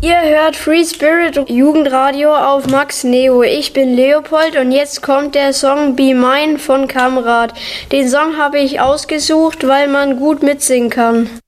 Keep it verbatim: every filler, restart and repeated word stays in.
Ihr hört Free Spirit Jugendradio auf Max Neo. Ich bin Leopold und jetzt kommt der Song Be Mine von Kamrat. Den Song habe ich ausgesucht, weil man gut mitsingen kann.